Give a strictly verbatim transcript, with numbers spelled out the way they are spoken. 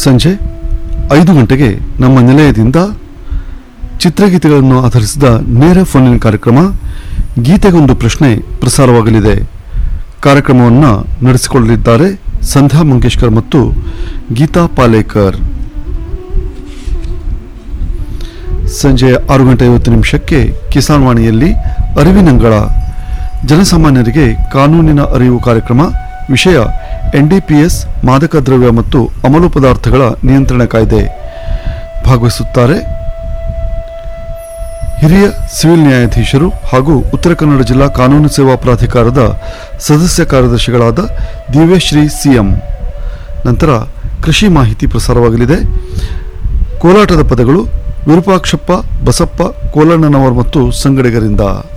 ಸಂಜೆ ಐದು ಗಂಟೆಗೆ ನಮ್ಮ ನಿಲಯದಿಂದ ಚಿತ್ರಗೀತೆಗಳನ್ನು ಆಧರಿಸಿದ ನೇರ ಫೋನಿನ ಕಾರ್ಯಕ್ರಮ ಗೀತೆಗೊಂದು ಪ್ರಶ್ನೆ ಪ್ರಸಾರವಾಗಲಿದೆ. ಕಾರ್ಯಕ್ರಮವನ್ನು ನಡೆಸಿಕೊಳ್ಳಲಿದ್ದಾರೆ ಸಂಧ್ಯಾ ಮಂಗೇಶ್ಕರ್ ಮತ್ತು ಗೀತಾ ಪಾಲೇಕರ್. ಸಂಜೆ ಆರು ಗಂಟೆ ಐವತ್ತು ನಿಮಿಷಕ್ಕೆ ಕಿಸಾನ್ ವಾಣಿಯಲ್ಲಿ ಅರಿವಿನಂಗಳ ಜನಸಾಮಾನ್ಯರಿಗೆ ಕಾನೂನಿನ ಅರಿವು ಕಾರ್ಯಕ್ರಮ. ವಿಷಯ ಎನ್ಡಿಪಿಎಸ್ ಮಾದಕ ದ್ರವ್ಯ ಮತ್ತು ಅಮಲು ಪದಾರ್ಥಗಳ ನಿಯಂತ್ರಣ ಕಾಯ್ದೆ. ಭಾಗವಹಿಸುತ್ತಾರೆ ಹಿರಿಯ ಸಿವಿಲ್ ನ್ಯಾಯಾಧೀಶರು ಹಾಗೂ ಉತ್ತರ ಕನ್ನಡ ಜಿಲ್ಲಾ ಕಾನೂನು ಸೇವಾ ಪ್ರಾಧಿಕಾರದ ಸದಸ್ಯ ಕಾರ್ಯದರ್ಶಿಗಳಾದ ದಿವ್ಯಶ್ರೀ ಸಿಎಂ. ನಂತರ ಕೃಷಿ ಮಾಹಿತಿ ಪ್ರಸಾರವಾಗಲಿದೆ. ಕೋಲಾಟದ ಪದಗಳು ವಿರೂಪಾಕ್ಷಪ್ಪ ಬಸಪ್ಪ ಕೋಲಣ್ಣನವರ್ ಮತ್ತು ಸಂಗಡಿಗರಿಂದ.